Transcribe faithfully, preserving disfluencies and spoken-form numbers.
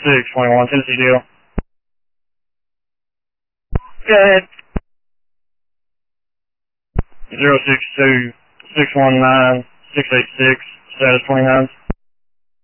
six twenty-one, Tennessee deal. Go ahead. zero six two six one nine six eight six, status twenty-nine.